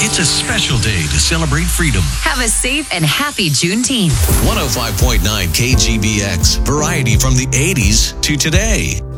It's a special day to celebrate freedom. Have a safe and happy Juneteenth. 105.9 KGBX. Variety from the 80s to today.